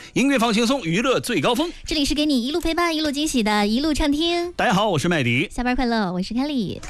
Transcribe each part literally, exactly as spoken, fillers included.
音乐放轻松，娱乐最高峰。 这里是给你一路陪伴、一路惊喜的一路畅听。 大家好，我是麦迪。 下班快乐，我是凯丽。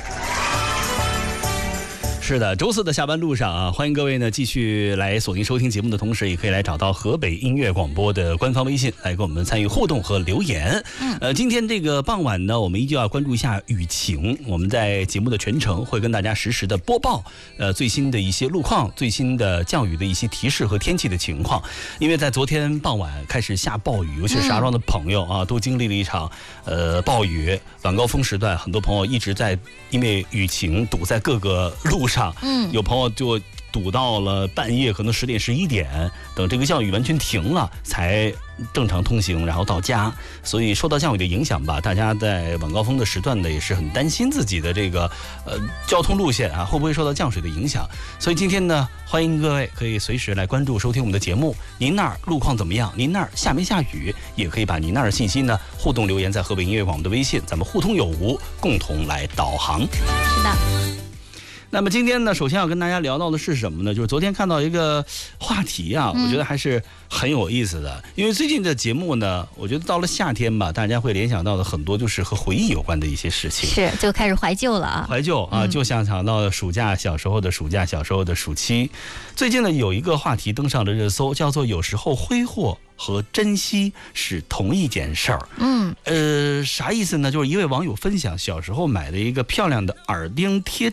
是的，周四的下班路上啊，欢迎各位呢继续来锁定收听节目的同时，也可以来找到河北音乐广播的官方微信来跟我们参与互动和留言。嗯，呃，今天这个傍晚呢，我们依旧要关注一下雨情。我们在节目的全程会跟大家实时的播报，呃，最新的一些路况、最新的降雨的一些提示和天气的情况。因为在昨天傍晚开始下暴雨，尤其是石家庄的朋友啊，都经历了一场呃暴雨。晚高峰时段，很多朋友一直在因为雨情堵在各个路上。嗯，有朋友就堵到了半夜，可能十点十一点，等这个降雨完全停了才正常通行，然后到家。所以受到降雨的影响吧，大家在晚高峰的时段呢，也是很担心自己的这个呃交通路线啊会不会受到降水的影响。所以今天呢，欢迎各位可以随时来关注收听我们的节目。您那儿路况怎么样？您那儿下没下雨？也可以把您那儿的信息呢互动留言在河北音乐广播的微信，咱们互通有无，共同来导航。 是的。 那么今天呢，首先要跟大家聊到的是什么呢？就是昨天看到一个话题啊，我觉得还是很有意思的。因为最近的节目呢，我觉得到了夏天吧，大家会联想到的很多就是和回忆有关的一些事情。 是，就开始怀旧了啊。 怀旧啊，就像想到暑假，小时候的暑假，小时候的暑期。最近呢，有一个话题登上了热搜，叫做有时候挥霍和珍惜是同一件事儿。嗯，呃，啥意思呢？就是一位网友分享小时候买的一个漂亮的耳钉贴